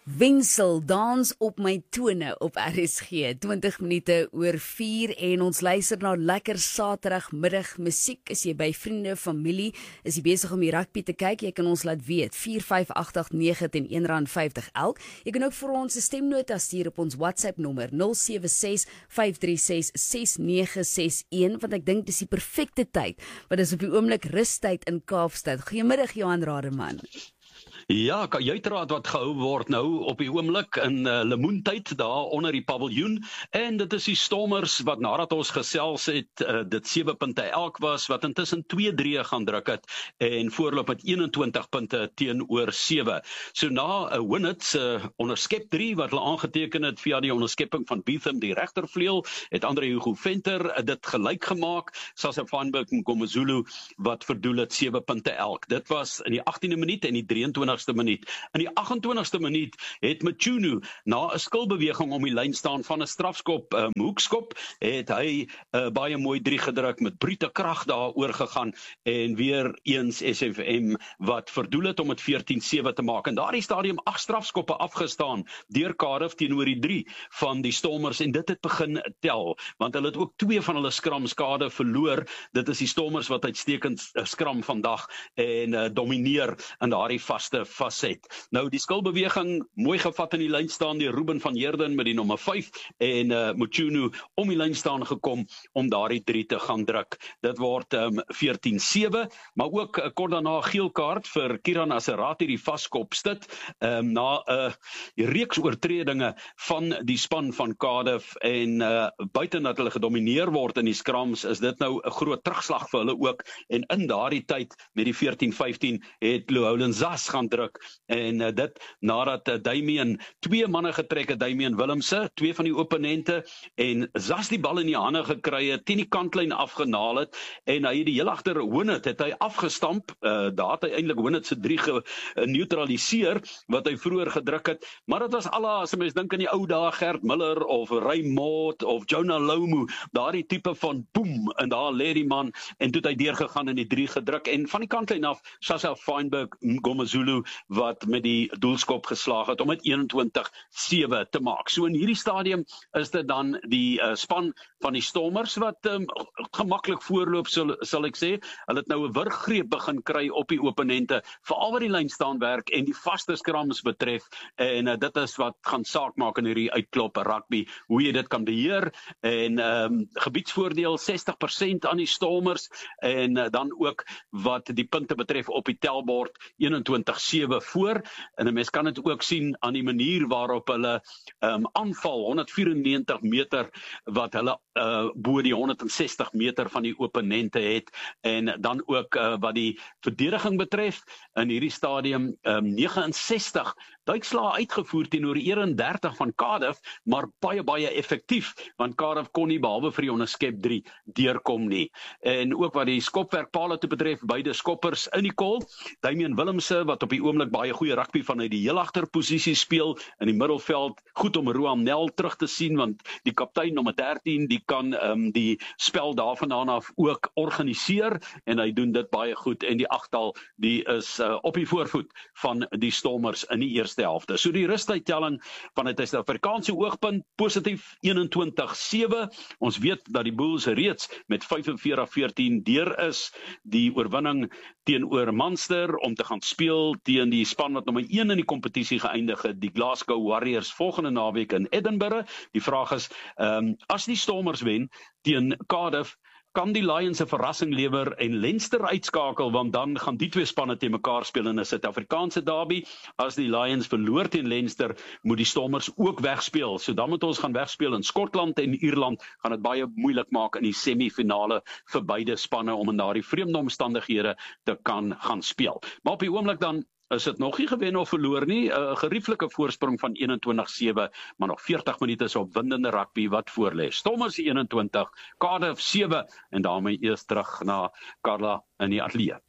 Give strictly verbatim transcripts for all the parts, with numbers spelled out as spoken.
Wensel, dans op my tone op R S G, twintig minute oor vier en ons luister na lekker Saterdagmiddag musiek. Is jy by vriende, familie, is jy besig om die rugby te kyk, jy kan ons laat weet, vier vyf agt agt nege teen een rand vyftig elk. Jy kan ook vir ons 'n stemnota stuur op ons WhatsApp nommer nul sewe ses vyf drie ses ses nege ses een, want ek dink dis die perfekte tyd, want dis op die oomblik rustyd in Kaapstad. Goeiemiddag Johan Rademan. Ja, kajuitraad wat gehou word nou op die oomblik in uh, lemoentyd daar onder die paviljoen, en dit is die Stormers wat nadat ons gesels het, uh, dit sewe punte elk was, wat intussen twee drie gaan druk het, en voorloop met eenentwintig punte teenoor sewe. So na 'n uh, Winnets uh, onderskep drie wat hulle aangeteken het via die onderskepping van Beetham, die regtervleuel, het Andre Hugo Venter uh, dit gelyk gemaak, Sasa Feinberg en Komazulu wat verdoel het sewe punte elk. Dit was in die agtiende minuut en die drieëntwintigste minuut. In die ag-en-twintigste minuut het Mchunu na 'n skilbeweging om die lyn staan van 'n strafskop, 'n um, hoekskop, het hy uh, baie mooi drie gedruk met brute krag daar oorgegaan en weer eens S F M wat verdoel het om dit veertien sewe te maak. En daardie stadium ag strafskoppe afgestaan deur Cardiff teenoor die drie van die Stormers, en dit het begin tel, want hulle het ook twee van hulle skramskade verloor. Dit is die Stormers wat uitstekend skram vandag en uh, domineer in daardie vaste facet. Nou die skilbeweging mooi gevat in die lyn staan deur Ruben van Heerden met die nommer vyf en uh, Mchunu om die lyn staan gekom om daardie drie te gaan druk. Dit word um, veertien sewe, maar ook uh, kort daarna geel kaart vir Kiran Aserati, die vaskopstit, um, na 'n uh, reeks oortredinge van die span van Cardiff, en uh, buiten dat hulle gedomineer word in die skrams, is dit nou 'n groot terugslag vir hulle ook, en in daardie tyd met die veertien vyftien het Llewellyn Zas gaan druk, en uh, dit nadat uh, Damien twee manne getrek het, Damien Willemse, twee van die opponente, en Zas die bal in die hande gekry het, teen die kantlyn afgenaal het, en hy het die heel agter Winnett het hy afgestamp, uh, daar het hy eintlik Winnett se drie geneutraliseer, wat hy vroeër gedruk het, maar dit was alla, as 'n mens dink aan die ou dae, Gert Miller, of Ray Moore, of Jonah Lomu, daardie tipe van boem, en daar lê die man, en toe het hy deurgegaan in die drie gedruk, en van die kantlyn af, Sasa Feinberg, Komazulu, wat met die doelskop geslaag het om dit eenentwintig sewe te maak. So in hierdie stadium is dit dan die uh, span van die Stormers wat um, gemaklik voorloop, sal, sal ek sê. Hulle het nou 'n wurggreep begin kry op die opponente, veral wat die lyn staan werk en die vaste skrams betref, en uh, dit is wat gaan saak maak in hierdie uitklop rugby, hoe jy dit kan beheer, en um, gebiedsvoordeel sestig persent aan die Stormers, en uh, dan ook wat die punte betref op die telbord eenentwintig sewe voor, en 'n mens kan dit ook sien aan die manier waarop hulle um, aanval, honderd vyf en negentig meter, wat hulle uh, bo die honderd sestig meter van die opponente het, en dan ook uh, wat die verdediging betref, in hierdie stadium um, nege en sestig duikslae uitgevoer teenoor eenendertig van Cardiff, maar baie baie effektief, want Cardiff kon nie behalwe vir die onderskep drie deurkom nie. En ook wat die skopwerkpale te betref, beide skoppers in die kol, Damien Willemse wat op die oomblik baie goeie rugby vanuit die heel agterposisie speel, in die middelveld, goed om Roam Nel terug te sien, want die kaptein nommer dertien, die kan um, die spel daarvandaan af ook organiseer, en hy doen dit baie goed, en die agtal, die is uh, op die voorvoet van die Stormers in die eerste helfte. So die rustydtelling vanuit 'n Suid-Afrikaanse oogpunt, positief eenentwintig sewe. Ons weet dat die Bulls reeds met vyfenveertig veertien deur is, die oorwinning teenoor Munster om te gaan speel teen die span wat nommer een in die kompetisie geëindig het, die Glasgow Warriors, volgende naweek in Edinburgh. Die vraag is, um, as die Stormers wen teen Cardiff, kan die Lions 'n verrassing lewer en Leinster uitskakel, want dan gaan die twee spanne teen mekaar speel in 'n Suid-Afrikaanse derby. As die Lions verloor teen Leinster, moet die Stormers ook wegspeel. So dan moet ons gaan wegspeel in Skotland en Ierland, gaan dit baie moeilik maak in die semifinale vir beide spanne om in daardie vreemde omstandighede te kan gaan speel. Maar op die oomblik dan is dit nog nie gewen of verloor nie, 'n uh, gerieflike voorsprong van eenentwintig sewe, maar nog veertig minute is opwindende rugby wat voorlê. Stormers eenentwintig, Cardiff sewe, en daarmee eers terug na Carla in die ateljee.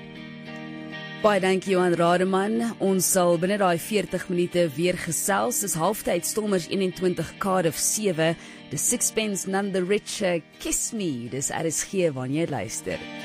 Baie dankie Johan Rademan. Ons sal binne daai veertig minute weer gesels. Dis halftyd, Stormers eenentwintig, Cardiff sewe. The Sixpence None the Richer, Kiss Me. Dis R S G wanneer jy luister.